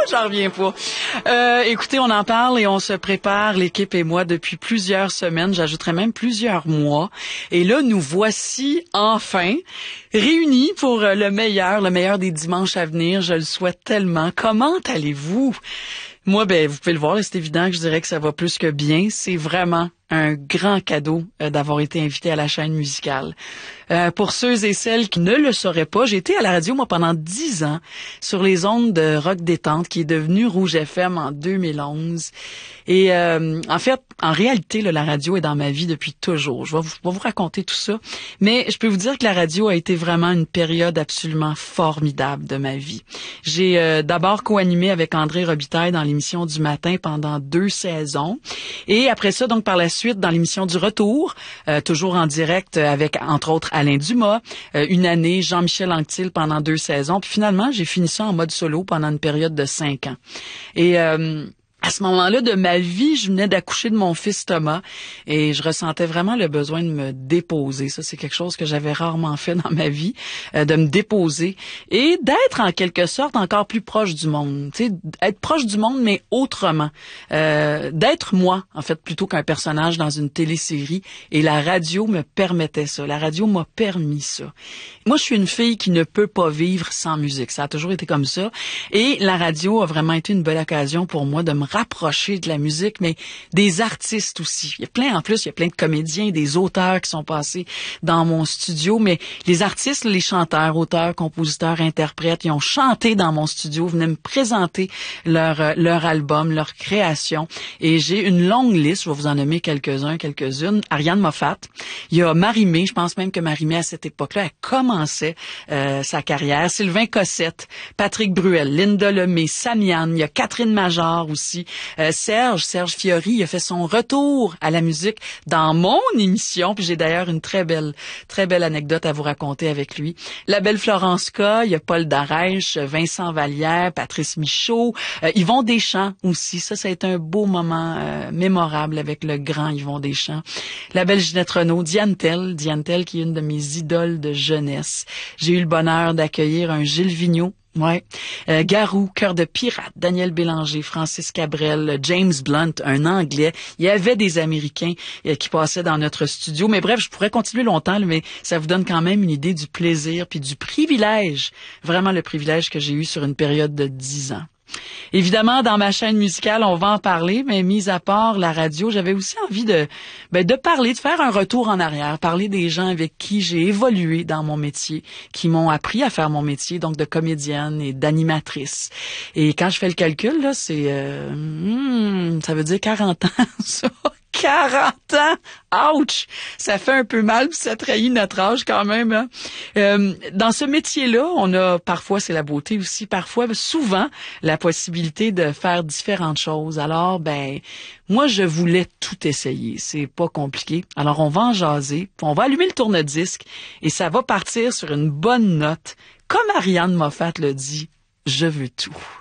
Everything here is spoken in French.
J'en reviens pas. Écoutez, on en parle et on se prépare, l'équipe et moi, depuis plusieurs semaines, j'ajouterais même plusieurs mois. Et là, nous voici enfin réunis pour le meilleur des dimanches à venir. Je le souhaite tellement. Comment allez-vous? Moi, vous pouvez le voir, là, c'est évident que je dirais que ça va plus que bien. C'est vraiment un grand cadeau d'avoir été invité à la chaîne musicale. Pour ceux et celles qui ne le sauraient pas, j'ai été à la radio, moi, pendant 10 ans, sur les ondes de Rock Détente, qui est devenu Rouge FM en 2011. Et en réalité, là, la radio est dans ma vie depuis toujours. Je vais vous raconter tout ça. Mais je peux vous dire que la radio a été vraiment une période absolument formidable de ma vie. J'ai d'abord co-animé avec André Robitaille dans l'émission du matin pendant 2 saisons. Et après ça, donc par la suite, dans l'émission du Retour, toujours en direct avec, entre autres, Alain Dumas, une année, Jean-Michel Anctil pendant 2 saisons. Puis finalement, j'ai fini ça en mode solo pendant une période de 5 ans. Et à ce moment-là de ma vie, je venais d'accoucher de mon fils Thomas et je ressentais vraiment le besoin de me déposer. Ça, c'est quelque chose que j'avais rarement fait dans ma vie, de me déposer et d'être en quelque sorte encore plus proche du monde. Tu sais, être proche du monde, mais autrement. D'être moi, en fait, plutôt qu'un personnage dans une télésérie. Et la radio me permettait ça. La radio m'a permis ça. Moi, je suis une fille qui ne peut pas vivre sans musique. Ça a toujours été comme ça. Et la radio a vraiment été une belle occasion pour moi de me rapprocher de la musique, mais des artistes aussi. Il y a plein de comédiens, des auteurs qui sont passés dans mon studio, mais les artistes, les chanteurs, auteurs, compositeurs, interprètes, ils ont chanté dans mon studio, venaient me présenter leur album, leur création. Et j'ai une longue liste, je vais vous en nommer quelques-unes. Ariane Moffat, il y a Marie-Mé, je pense même que Marie-Mé à cette époque-là, elle commençait sa carrière. Sylvain Cossette, Patrick Bruel, Linda Lemay, Samian, il y a Catherine Major aussi. Serge Fiori, il a fait son retour à la musique dans mon émission, puis j'ai d'ailleurs une très belle anecdote à vous raconter avec lui. La belle Florence K, il y a Paul Darèche, Vincent Vallière, Patrice Michaud, Yvon Deschamps aussi. Ça a été un beau moment mémorable avec le grand Yvon Deschamps. La belle Ginette Renaud, Diane Tell qui est une de mes idoles de jeunesse. J'ai eu le bonheur d'accueillir un Gilles Vigneault. Ouais. Garou, Cœur de pirate, Daniel Bélanger, Francis Cabrel, James Blunt, un Anglais. Il y avait des Américains qui passaient dans notre studio. Mais bref, je pourrais continuer longtemps, mais ça vous donne quand même une idée du plaisir puis du privilège, vraiment le privilège que j'ai eu sur une période de 10 ans. Évidemment, dans ma chaîne musicale, on va en parler, mais mis à part la radio, j'avais aussi envie de parler, de faire un retour en arrière, parler des gens avec qui j'ai évolué dans mon métier, qui m'ont appris à faire mon métier, donc de comédienne et d'animatrice. Et quand je fais le calcul, là, c'est ça veut dire 40 ans, ça. 40 ans! Ouch! Ça fait un peu mal, puis ça trahit notre âge quand même. Hein? Dans ce métier-là, on a parfois, c'est la beauté aussi, parfois, souvent, la possibilité de faire différentes choses. Alors, moi, je voulais tout essayer. C'est pas compliqué. Alors, on va en jaser, puis on va allumer le tourne-disque, et ça va partir sur une bonne note. Comme Ariane Moffat le dit, je veux tout.